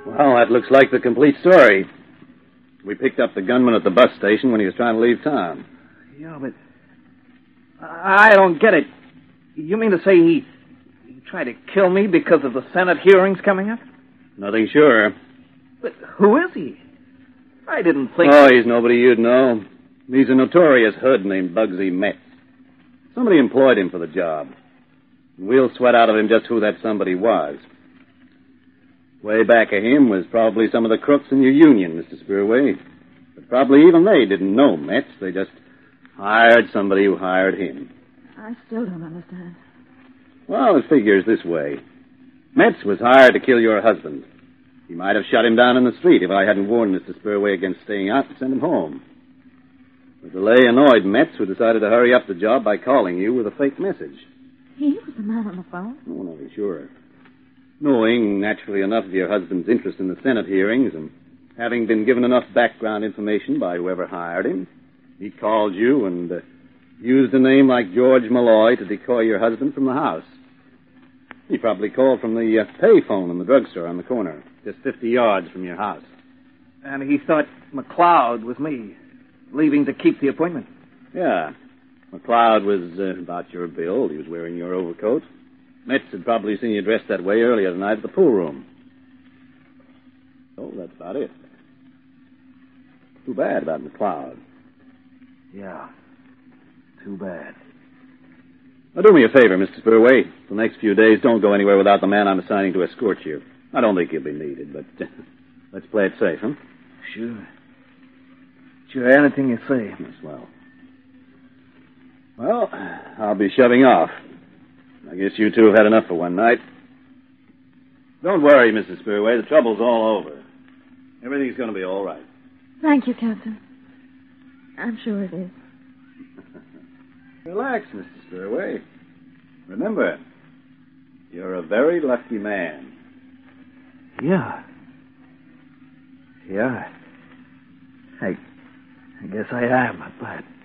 Well, that looks like the complete story. We picked up the gunman at the bus station when he was trying to leave town. Yeah, but I don't get it. You mean to say he tried to kill me because of the Senate hearings coming up? Nothing sure. But who is he? I didn't think... Oh, he's nobody you'd know. He's a notorious hood named Bugsy Metz. Somebody employed him for the job. We'll sweat out of him just who that somebody was. Way back of him was probably some of the crooks in your union, Mr. Spurway. But probably even they didn't know Metz. They just hired somebody who hired him. I still don't understand. Well, it figures this way. Metz was hired to kill your husband. He might have shot him down in the street if I hadn't warned Mr. Spurway against staying out and sent him home. The delay annoyed Metz, who decided to hurry up the job by calling you with a fake message. He was the man on the phone? Oh, no, be sure. Knowing, naturally enough, of your husband's interest in the Senate hearings and having been given enough background information by whoever hired him, he called you and used a name like George Malloy to decoy your husband from the house. He probably called from the pay phone in the drugstore on the corner, just 50 yards from your house. And he thought McLeod was me, leaving to keep the appointment. Yeah. McLeod was about your build. He was wearing your overcoat. Metz had probably seen you dressed that way earlier tonight at the pool room. Oh, that's about it. Too bad about McLeod. Yeah. Too bad. Now, do me a favor, Mr. Spurway. For the next few days, don't go anywhere without the man I'm assigning to escort you. I don't think he'll be needed, but let's play it safe, huh? Sure. Sure, anything you say. Yes, well, I'll be shoving off. I guess you two have had enough for one night. Don't worry, Mrs. Spurway. The trouble's all over. Everything's going to be all right. Thank you, Captain. I'm sure it is. Relax, Mr. Spurway. Remember, you're a very lucky man. Yeah. Yeah. I guess I am, but...